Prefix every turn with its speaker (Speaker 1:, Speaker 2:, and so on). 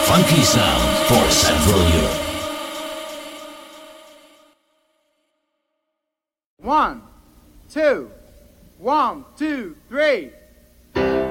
Speaker 1: Funky sound for Central Europe.
Speaker 2: 1, 2, 1, 2, 3.